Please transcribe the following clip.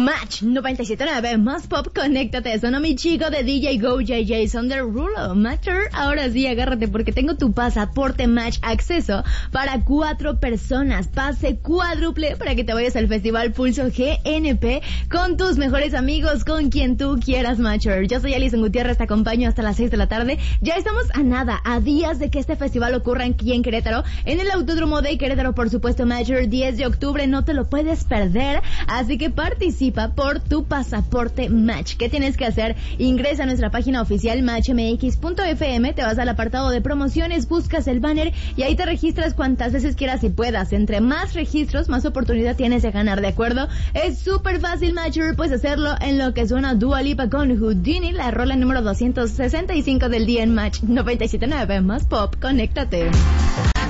Match 97.9 más pop, conéctate. Sonó mi chico de DJ Go JJ Son Derulo. Matter, ahora sí, agárrate porque tengo tu pasaporte Match acceso para 4 personas. Pase cuádruple para que te vayas al Festival Pulso GNP con tus mejores amigos, con quien tú quieras, Matcher. Yo soy Alison Gutiérrez, te acompaño hasta las 6 de la tarde. Ya estamos a nada, a días de que este festival ocurra aquí en Querétaro, en el Autódromo de Querétaro, por supuesto, Matcher, 10 de octubre, no te lo puedes perder. Así que participa por tu pasaporte Match. ¿Qué tienes que hacer? Ingresa a nuestra página oficial matchmx.fm, te vas al apartado de promociones, buscas el banner y ahí te registras cuantas veces quieras y puedas. Entre más registros, más oportunidad tienes de ganar, ¿de acuerdo? Es súper fácil, Matcher, puedes hacerlo en lo que suena Dua Lipa con Houdini, la rola número 265 del día en Match 97.9 más pop, conéctate.